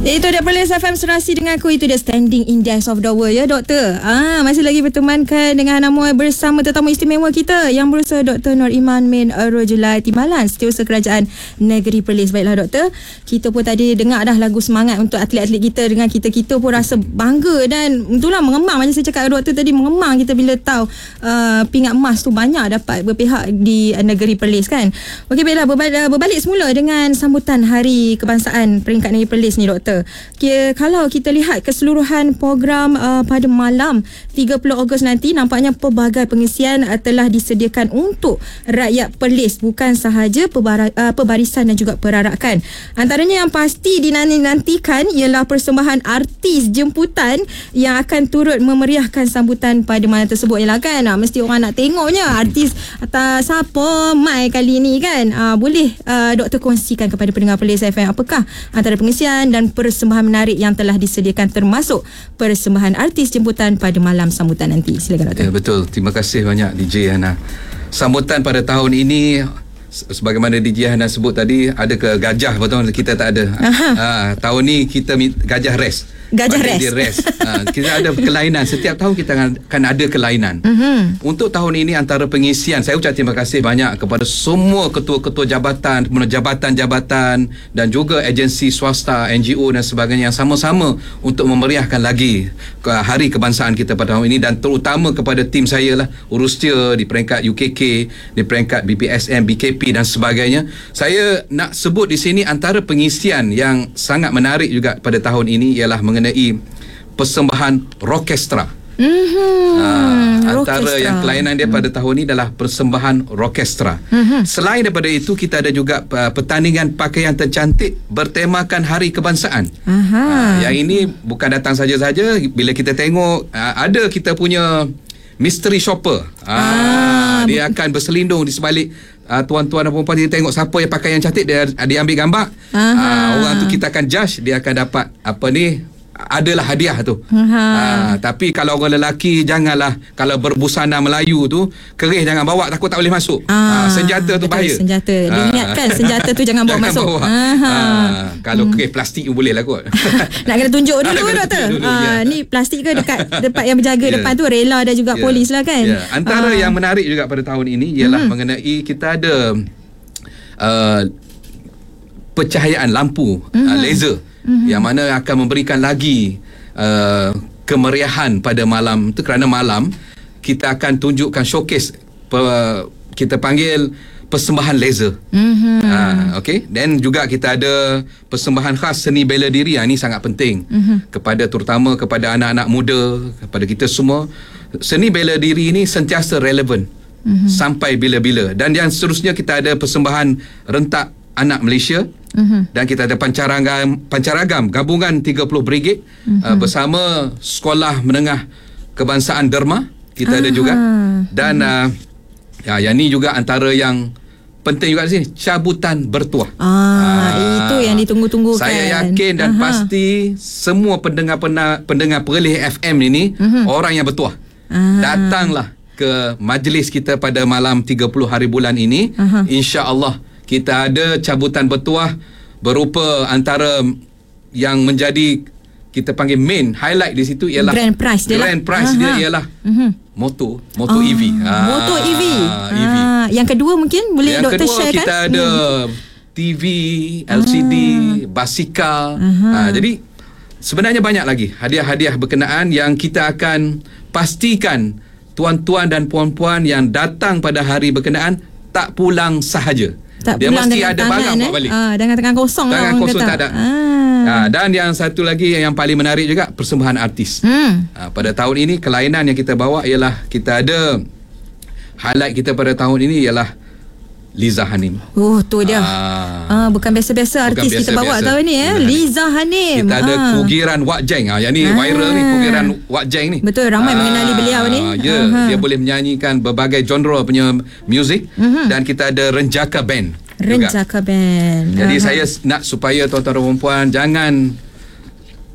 Itu dia Perlis FM Serasi dengan aku. Itu dia Standing Index of the World ya Doktor. Masih lagi bertemankan dengan Anamoy bersama tetamu istimewa kita yang berusaha Dr. Nur Iman Min Rojulai Timbalan, Setiausaha Kerajaan Negeri Perlis. Baiklah Doktor, kita pun tadi dengar dah lagu semangat untuk atlet-atlet kita. Dengan kita pun rasa bangga dan itulah mengemang. Macam saya cakap Doktor tadi, mengemang kita bila tahu pingat emas tu banyak dapat berpihak di negeri Perlis kan. Okey, baiklah berbalik semula dengan sambutan Hari Kebangsaan peringkat negeri Perlis ni Doktor. Kalau kita lihat keseluruhan program pada malam 30 Ogos nanti, nampaknya pelbagai pengisian telah disediakan untuk rakyat Perlis, bukan sahaja pebarisan dan juga perarakan. Antaranya yang pasti dinantikan ialah persembahan artis jemputan yang akan turut memeriahkan sambutan pada malam tersebut. Ialah kan, mesti orang nak tengoknya artis atas siapa mai kali ni kan. Boleh Doktor kongsikan kepada pendengar Perlis FM apakah antara pengisian dan persembahan menarik yang telah disediakan, termasuk persembahan artis jemputan pada malam sambutan nanti. Silakan Doktor. Ya, betul. Terima kasih banyak DJ Hana. Sambutan pada tahun ini, sebagaimana DJ Hana sebut tadi, ada ke gajah, betul kita tak ada. Tahun ni kita gajah rest. Gajah rest. Kita ada kelainan. Setiap tahun kita akan ada kelainan. Untuk tahun ini antara pengisian, saya ucap terima kasih banyak kepada semua ketua-ketua jabatan-jabatan dan juga agensi swasta, NGO dan sebagainya yang sama-sama untuk memeriahkan lagi Hari Kebangsaan kita pada tahun ini, dan terutama kepada tim saya lah, Urustia di peringkat UKK, di peringkat BPSM, BKP dan sebagainya. Saya nak sebut di sini antara pengisian yang sangat menarik juga pada tahun ini ialah mengenai persembahan orkestra. Antara yang kelainan dia pada tahun ini adalah persembahan orkestra. Selain daripada itu, kita ada juga pertandingan pakaian tercantik bertemakan Hari Kebangsaan. Yang ini bukan datang saja-saja. Bila kita tengok, ada kita punya mystery shopper. Dia akan berselindung di sebalik tuan-tuan dan perempuan. Dia tengok siapa yang pakai yang cantik, dia ambil gambar. Orang tu kita akan judge, dia akan dapat adalah hadiah tu. Tapi kalau orang lelaki, janganlah, kalau berbusana Melayu tu, kerih jangan bawa, takut tak boleh masuk. Senjata tu bahaya. Senjata. Dia ingatkan senjata tu jangan bawa masuk. Kalau kerih plastik pun boleh lah kot. Nak kena tunjuk dulu Doktor. Ni plastik ke dekat tempat yang berjaga depan tu, rela dan juga polis lah kan. Antara yang menarik juga pada tahun ini ialah mengenai kita ada pencahayaan lampu laser, yang mana akan memberikan lagi kemeriahan pada malam tu, kerana malam kita akan tunjukkan showcase kita panggil persembahan laser. Okey, dan juga kita ada persembahan khas seni bela diri. Ini sangat penting terutama kepada anak-anak muda, kepada kita semua. Seni bela diri ini sentiasa relevan sampai bila-bila. Dan yang seterusnya kita ada persembahan rentak anak Malaysia. Dan kita ada pancaragam gabungan 30 brigade bersama Sekolah Menengah Kebangsaan Derma kita ada juga. Dan yang ni juga antara yang penting juga di sini, cabutan bertuah. Itu yang ditunggu-tunggukan. Saya yakin dan pasti semua pendengar Perlis FM ini orang yang bertuah. Datanglah ke majlis kita pada malam 30 hari bulan ini. InsyaAllah kita ada cabutan bertuah berupa antara yang menjadi kita panggil main highlight di situ ialah grand prize dia ialah motor EV. Motor EV. Yang kedua mungkin boleh Doktor share kan? Yang kedua kita ada TV, LCD, basikal. Jadi sebenarnya banyak lagi hadiah-hadiah berkenaan yang kita akan pastikan tuan-tuan dan puan-puan yang datang pada hari berkenaan tak pulang sahaja. Dia mesti ada barang bawa balik. Dengan tangan kosong. Tangan kosong tak ada. Dan yang satu lagi yang paling menarik juga, persembahan artis. Pada tahun ini kelainan yang kita bawa ialah kita ada highlight kita pada tahun ini ialah Liza Hanim. Tu dia. Bukan biasa-biasa artis kita bawa tahun ni Liza Hanim. Kita ada Kugiran Wak Jeng. Yang ni viral ni, Kugiran Wak Jeng ni. Betul, ramai mengenali beliau ni. Dia boleh menyanyikan berbagai genre punya muzik. Dan kita ada Renjaka Band. Renjaka Band. Jadi saya nak supaya tuan-tuan dan perempuan jangan